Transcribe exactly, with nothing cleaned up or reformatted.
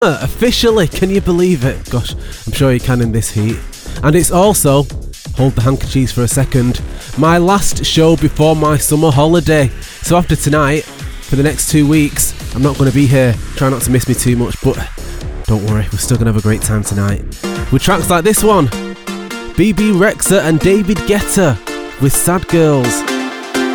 Officially, can you believe it? Gosh, I'm sure you can in this heat. And it's also, hold the handkerchiefs for a second, my last show before my summer holiday. So after tonight, for the next two weeks, I'm not going to be here. Try not to miss me too much, but don't worry, we're still going to have a great time tonight. With tracks like this one, B B Rexha and David Guetta with Sad Girls.